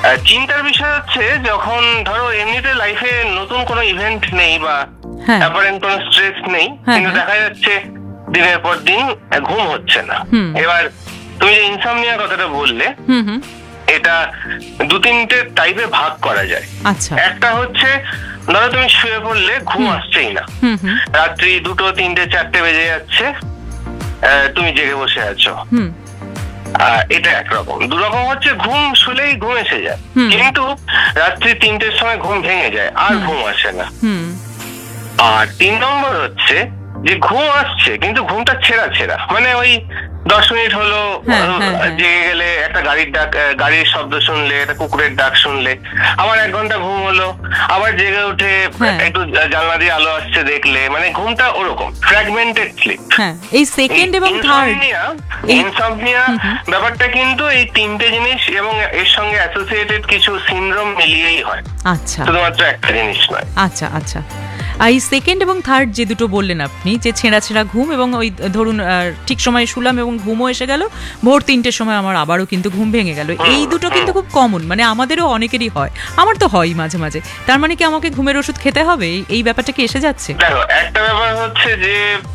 চিন্তার বিষয় হচ্ছে যখন ধরো এমনিতে লাইফে নতুন কোনো ইভেন্ট নেই বা অ্যাপারেন্ট কোনো স্ট্রেস নেই, কিন্তু দেখা যাচ্ছে দিনের পর দিন ঘুম হচ্ছে না। এবার তুমি যে ইনসমনিয়া কথাটা বললে, এটা 2-3টে টাইপে ভাগ করা যায়। একটা হচ্ছে ধরো তুমি শুয়ে পড়লে ঘুম আসছেই না, রাত্রি 2টো 3টে 4টে বেজে যাচ্ছে, তুমি জেগে বসে আছো, এটা একরকম। 2 রকম হচ্ছে ঘুম শুলেই ঘুম এসে যায়, কিন্তু রাত্রি 3টের সময় ঘুম ভেঙে যায়, আর ঘুম আসে না। আর 3 নম্বর হচ্ছে যে ঘুম আসছে কিন্তু ঘুমটা ছেঁড়া ছেঁড়া, মানে ওই 10 মিনিট হলো জেগে গেলে একটা গাড়ির শব্দ শুনলে, একটা কুকুরের ডাক শুনলে, আবার 1 ঘন্টা ঘুম হলো, আবার জেগে উঠে একটু জানলা দিয়ে আলো আসছে দেখলে, মানে ঘুমটা ওরকম ফ্র্যাগমেন্টেড স্লিপ। এই সেকেন্ড এবং থার্ড ইনসমনিয়া ব্যাপারটা কিন্তু এই 3টে জিনিস এবং এর সঙ্গে অ্যাসোসিয়েটেড কিছু সিনড্রোম মিলিয়েই হয়, শুধুমাত্র একটা জিনিস নয়। আচ্ছা, এই সেকেন্ড এবং থার্ড যে দুটো বললেন আপনি, যে ছেঁড়া ছেঁড়া ঘুম এবং ওই ধরুন ঠিক সময়ে শুলাম এবং ঘুমও এসে গেল, ভোর 3টের সময় আমার আবারও কিন্তু ঘুম ভেঙে গেল, এই দুটো কিন্তু খুব কমন, মানে আমাদেরও অনেকেরই হয়, আমার তো হয়ই মাঝে মাঝে। তার মানে কি আমাকে ঘুমের ওষুধ খেতে হবে? এই ব্যাপারটা কি এসে যাচ্ছে? দেখো, একটা ব্যাপার হচ্ছে যে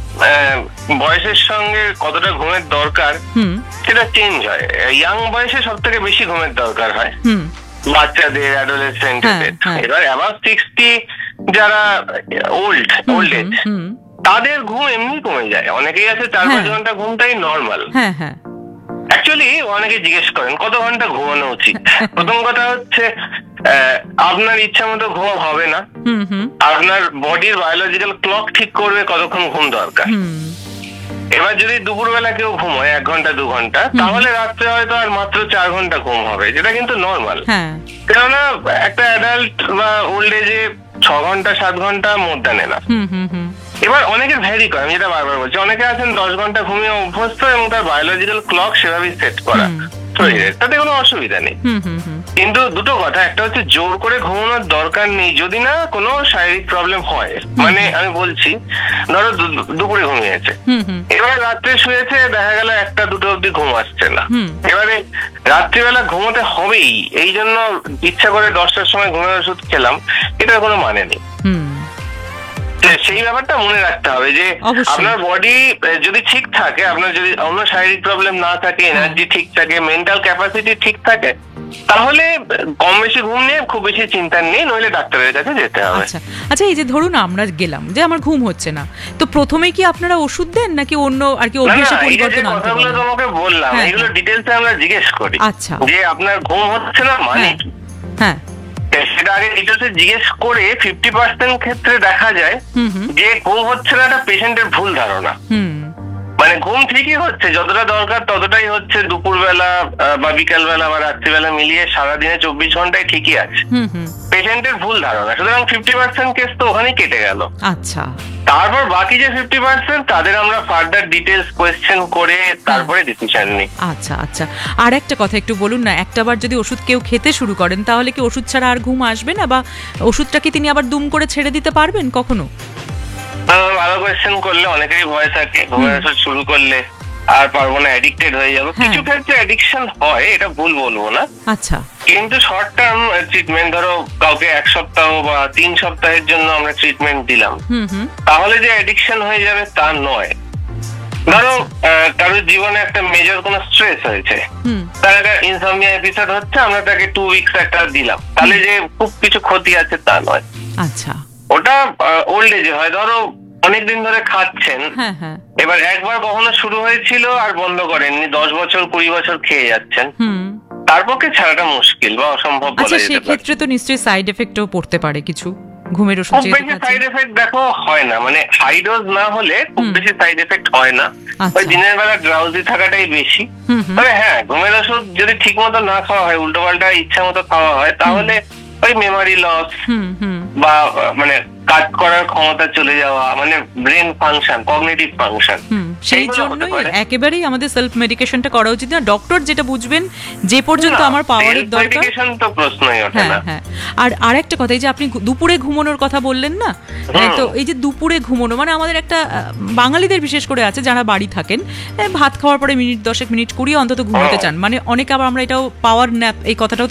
বয়সের সঙ্গে কতটা ঘুমের দরকার সেটা চেঞ্জ হয়। ইয়াং বয়সে সব থেকে বেশি ঘুমের দরকার হয় বাচ্চাদের, অ্যাডোলেসেন্টদের। এবার অ্যাবাভ 60 যারা ওল্ড এজ, তাদের ঘুম এমনি কমে যায়। অনেকেই আছে 4-5 ঘন্টা ঘুমটাই নর্মাল। অ্যাকচুয়ালি অনেকে জিজ্ঞেস করেন কত ঘন্টা ঘুমানো উচিত। প্রথম কথা হচ্ছে আপনার ইচ্ছা মতো ঘুম হবে না, আপনার বডির বায়োলজিক্যাল ক্লক ঠিক করবে কতক্ষণ ঘুম দরকার। এবার যদি দুপুরবেলা কেউ ঘুমোয় 1 ঘন্টা 2 ঘন্টা, তাহলে রাত্রে হয়তো আর মাত্র 4 ঘন্টা ঘুম হবে, যেটা কিন্তু নর্মাল। কেননা একটা অ্যাডাল্ট বা ওল্ড এজে 6 ঘন্টা 7 ঘন্টা মোর দ্যান এনাফ। এবার অনেকের ভ্যারি করে, আমি যেটা বারবার বলছি, অনেকে আছেন 10 ঘন্টা ঘুমিয়ে অভ্যস্ত এবং তার বায়োলজিক্যাল ক্লক সেভাবেই সেট করা শরীরের, তাতে কোনো অসুবিধা নেই। কিন্তু দুটো কথা, একটা হচ্ছে জোর করে ঘুমানোর দরকার নেই যদি না কোনো শারীরিক প্রবলেম হয়। মানে আমি বলছি, ধরো দুপুরে ঘুমিয়েছে, এবারে রাত্রে শুয়েছে, দেখা গেল 1টা-2টো অব্দি ঘুম আসছে না, এবারে রাত্রিবেলা ঘুমোতে হবেই এই জন্য ইচ্ছা করে 10টার সময় ঘুমের ওষুধ খেলাম, এটার কোনো মানে নেই। সেই ব্যাপারটা মনে রাখতে হবে যে আপনার বডি যদি ঠিক থাকে, আপনার যদি অন্য শারীরিক প্রবলেম না থাকে, এনার্জি ঠিক থাকে, মেন্টাল ক্যাপাসিটি ঠিক থাকে, তাহলে কম বেশি ঘুম নিয়ে খুব বেশি চিন্তা নেই, নইলে ডাক্তারের কাছে যেতে হবে। আচ্ছা, এই যে ধরুন আমরা গেলাম যে আমার ঘুম হচ্ছে না, তো প্রথমে কি আপনারা ওষুধ দেন নাকি অন্য আর কি অভ্যাসে পরিবর্তন আনতে? কথাগুলো তোমাকে বললাম, এগুলো ডিটেইলসে আমরা জিজ্ঞেস করি যে আপনার ঘুম হচ্ছে না মানে কি। সেটা আগে ডিটেলসে জিজ্ঞেস করে 50% ক্ষেত্রে দেখা যায় যে ঘুম হচ্ছে না, একটা পেশেন্টের ভুল ধারণা। মানে ঘুম ঠিকই হচ্ছে, যতটা দরকার ততটাই হচ্ছে, দুপুরবেলা বা বিকালবেলা বা রাত্রিবেলা মিলিয়ে সারাদিনে 24 ঘন্টায় ঠিকই আছে, পেশেন্টের ভুল ধারণা। সুতরাং 50% কেস তো ওখানেই কেটে গেল। তারপর বাকি যে 50% তাদের আমরা ফার্দার ডিটেলস কোয়েশ্চেন করে তারপরে ডিসিশন নিই। আচ্ছা, আর একটা কথা একটু বলুন না, একটাবার যদি ওষুধ কেউ খেতে শুরু করেন, তাহলে কি ওষুধ ছাড়া আর ঘুম আসবে না, বা ওষুধটা কি তিনি আবার দুম করে ছেড়ে দিতে পারবেন কখনো? ভালো কোয়েশ্চেন করলে, অনেকেরই ভয় থাকে ঘুমের ওষুধ শুরু করলে আর পারবো না, অ্যাডিক্টেড হয়ে যাবো। কিছু ক্ষেত্রে অ্যাডিকশন হয়, এটা ভুল বলবো না, কিন্তু শর্ট টার্ম ট্রিটমেন্ট, ধরো কাউকে 1 সপ্তাহ বা 3 সপ্তাহের জন্য আমরা ট্রিটমেন্ট দিলাম, তাহলে যে অ্যাডিকশন হয়ে যাবে তা নয়। ধরো কারোর জীবনে একটা মেজর কোনো স্ট্রেস হয়েছে, তার একটা ইনসমনিয়া এপিসোড হচ্ছে, আমরা তাকে 2 উইকস একটা দিলাম, তাহলে যে খুব কিছু ক্ষতি আছে তা নয়। ওটা ওল্ড এজে হয়, ধরো অনেকদিন ধরে খাচ্ছেন, এবার একবার কখনো শুরু হয়েছিল আর বন্ধ করেননি, 10 বছর 20 বছর খেয়ে যাচ্ছেন, তার পক্ষে ছাড়াটা মুশকিল বা অসম্ভব বলা যেতে পারে। সেক্ষেত্রে তো নিশ্চয়ই সাইড এফেক্টও পড়তে পারে কিছু ঘুমের ওষুধ। খুব বেশি সাইড এফেক্ট দেখো হয় না, মানে হাই ডোজ না হলে খুব বেশি সাইড এফেক্ট হয় না, ওই দিনের বেলা ড্রাউজি থাকাটাই বেশি। তবে হ্যাঁ, ঘুমের ওষুধ যদি ঠিক মতো না খাওয়া হয়, উল্টো পাল্টা ইচ্ছা মতো খাওয়া হয়, তাহলে ওই মেমোরি লস বা মানে কাজ করার ক্ষমতা চলে যাওয়া, মানে ব্রেন ফাংশন, কগনিটিভ ফাংশন, সেই জন্যই একেবারেই আমাদের সেলফ মেডিকেশনটা করা উচিত না। ডক্টর যেটা বুঝবেন যে পর্যন্ত আমার পাওয়ারের দরকার, মেডিকেশন তো প্রশ্নই ওঠে না। আর আরেকটা কথা, এই যে আপনি দুপুরে ঘুমানোর কথা বললেন না, তো এই যে দুপুরে ঘুমানো, মানে আমাদের একটা বাঙালিদের বিশেষ করে আছে যারা বাড়ি থাকেন, ভাত খাওয়ার পরে মিনিট 10 মিনিট 20 অন্তত ঘুমোতে চান, মানে অনেকে আবার আমরা এটাও পাওয়ার ন্যাপ এই কথাটাও